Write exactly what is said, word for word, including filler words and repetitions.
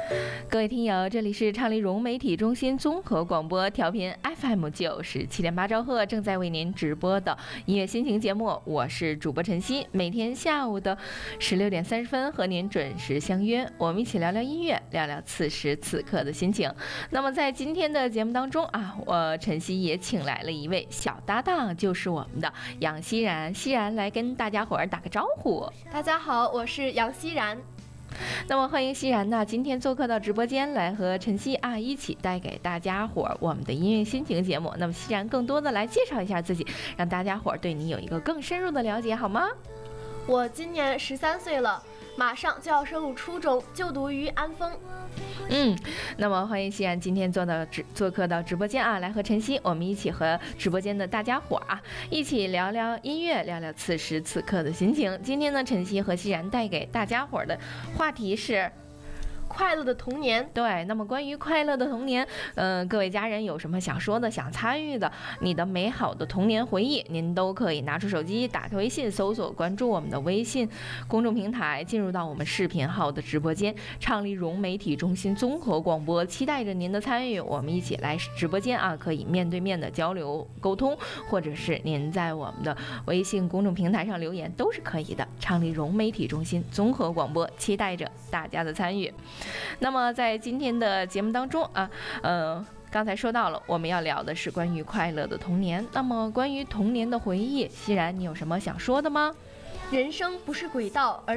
各位听友，这里是畅丽融媒体中心综合广播调频 F M 九十七点八兆赫，正在为您直播的音乐心情节目，我是主播晨曦。每天下午的十六点三十分和您准时相约，我们一起聊聊音乐，聊聊此时此刻的心情。那么在今天的节目当中啊，我晨曦也请来了一位小搭档，就是我们的杨希然。希然来跟大家伙儿打个招呼。 大家好，我是杨希然。 那么欢迎希然呢，今天做客到直播间来和晨曦啊一起带给大家伙儿我们的音乐心情节目。那么希然更多的来介绍一下自己，让大家伙儿对你有一个更深入的了解，好吗？ 我今年十三岁了，马上就要升入初中，就读于安丰。 嗯，那么欢迎希然今天做到直做客到直播间啊，来和晨曦我们一起和直播间的大家伙啊一起聊聊音乐，聊聊此时此刻的心情。今天呢，晨曦和希然带给大家伙的话题是快乐的童年。 对，那么关于快乐的童年，嗯、呃，各位家人有什么想说的、想参与的，你的美好的童年回忆，您都可以拿出手机，打开微信，搜索关注我们的微信公众平台，进入到我们视频号的直播间，畅丽融媒体中心综合广播，期待着您的参与，我们一起来直播间啊，可以面对面的交流沟通，或者是您在我们的微信公众平台上留言都是可以的。畅丽融媒体中心综合广播，期待着大家的参与。那么在今天的节目当中啊，呃，刚才说到了我们要聊的是关于快乐的童年。那么关于童年的回忆，希然你有什么想说的吗？ 人生不是轨道，而